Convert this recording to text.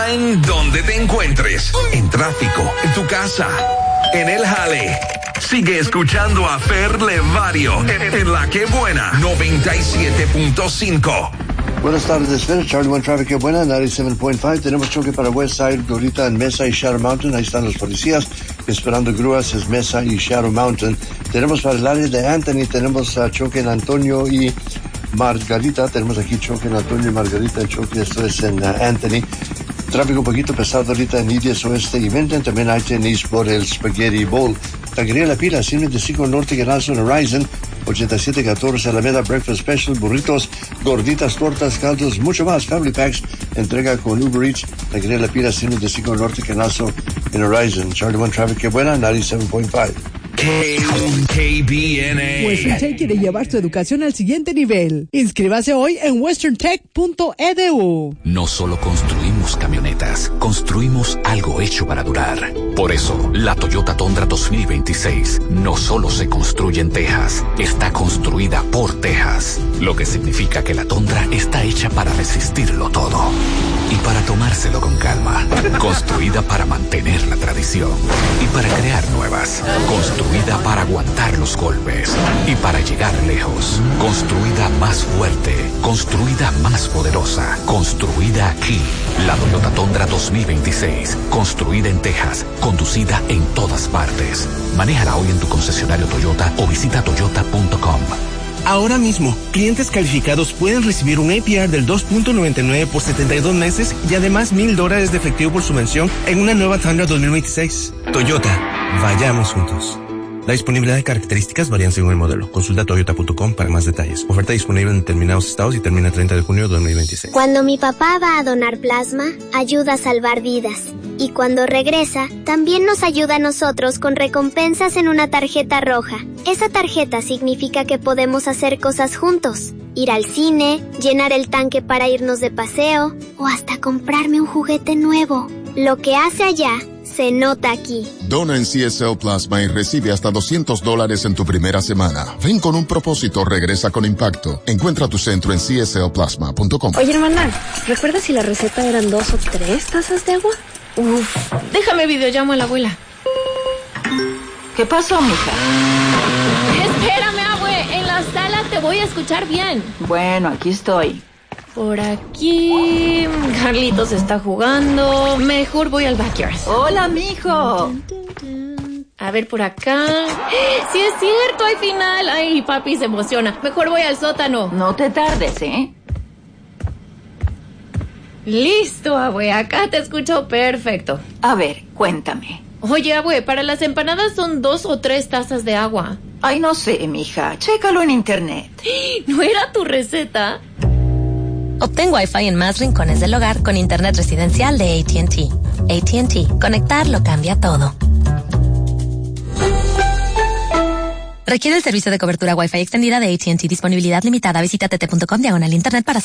importa en dónde te encuentres, en tráfico, en tu casa, en el jale. Sigue escuchando a Fer Levario en La Que Buena 97.5. Buenas tardes, Fer. Charlie One Traffic, Que Buena, 97.5. Tenemos choque para Westside, ahorita en Mesa y Shadow Mountain. Ahí están los policías esperando grúas, es Mesa y Shadow Mountain. Tenemos para el área de Anthony, tenemos choque en Antonio y Margarita. Tenemos aquí choque en Antonio y Margarita. El choque esto es en Anthony. Tráfico un poquito pesado ahorita en I-10 Oeste y Vinton. También hay tenis por el Spaghetti Bowl. Taquería La Pila, 105 Norte, Ganazo en Horizon, 8714 Alameda, Breakfast Special, burritos, gorditas, tortas, caldos, mucho más. Family Packs, entrega con Uber Eats. Taquería La Pila, 105 Norte, Ganazo en Horizon. Charlie One Traffic, Que Buena, 97.5. KBNA. Western Tech quiere llevar su educación al siguiente nivel. Inscríbase hoy en westerntech.edu. No solo construimos camionetas, construimos algo hecho para durar. Por eso, la Toyota Tundra 2026 no solo se construye en Texas, está construida por Texas. Lo que significa que la Tundra está hecha para resistirlo todo. Y para tomárselo con calma. Construida para mantener la tradición. Y para crear nuevas. Construida para aguantar los golpes y para llegar lejos. Construida más fuerte, construida más poderosa, construida aquí. La Toyota Tundra 2026, construida en Texas, conducida en todas partes. Manéjala hoy en tu concesionario Toyota o visita toyota.com. Ahora mismo, clientes calificados pueden recibir un APR del 2.99 por 72 meses y además $1,000 de efectivo por su mención en una nueva Tundra 2026. Toyota, vayamos juntos. La disponibilidad de características varían según el modelo. Consulta toyota.com para más detalles. Oferta disponible en determinados estados y termina el 30 de junio de 2026. Cuando mi papá va a donar plasma, ayuda a salvar vidas. Y cuando regresa, también nos ayuda a nosotros con recompensas en una tarjeta roja. Esa tarjeta significa que podemos hacer cosas juntos. Ir al cine, llenar el tanque para irnos de paseo, o hasta comprarme un juguete nuevo. Lo que hace allá se nota aquí. Dona en CSL Plasma y recibe hasta $200 en tu primera semana. Ven con un propósito, regresa con impacto. Encuentra tu centro en cslplasma.com. Oye, hermana, ¿recuerdas si la receta eran 2 o 3 tazas de agua? Uf, déjame videollamo a la abuela. ¿Qué pasó, mija? Espérame, abue, en la sala te voy a escuchar bien. Bueno, aquí estoy. Por aquí, Carlitos está jugando. Mejor voy al backyard. Hola, mijo. A ver, por acá. Sí es cierto, hay final. Ay, papi se emociona. Mejor voy al sótano. No te tardes, ¿eh? Listo, abue, acá te escucho perfecto. A ver, cuéntame. Oye, abue, para las empanadas son 2 o 3 tazas de agua. Ay, no sé, mija. Chécalo en internet. ¿No era tu receta? Obtén Wi-Fi en más rincones del hogar con internet residencial de AT&T. AT&T. Conectar lo cambia todo. Requiere el servicio de cobertura Wi-Fi extendida de AT&T. Disponibilidad limitada. Visita tt.com/internet para